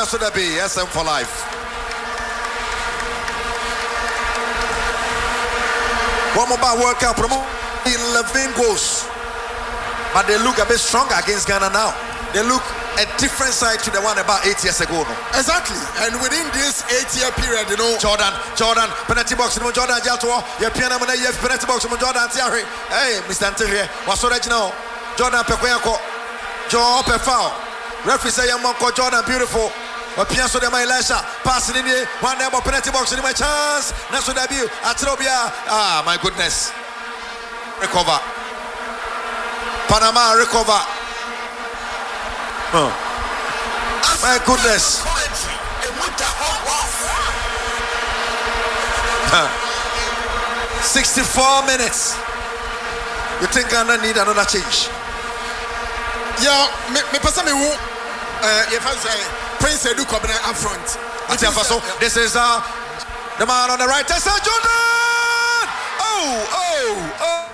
that's what be SM for life. One more World Cup promo 11 goals. But they look a bit stronger against Ghana now. They look a different side to the one about 8 years ago. No? Exactly. And within this 8-year period, you know, Jordan, penalty box, Jordan Jalto, your piano, penalty box, Jordan Thierry. Hey, Mr. Antiria, what's original? Jordan Pequeco, Joe Pefao. Referee say, young Monko, Jordan, beautiful. But Piasso de Elisha passing in the one number penalty box in my chance. National debut, Atrobia. Ah, my goodness. Recover. Panama recover. Oh. My goodness. 64 minutes. You think Ghana need another change? Yeah, me person me who if I say Prince Edu Kobina up front. This is the man on the right. That's Jordan. Oh.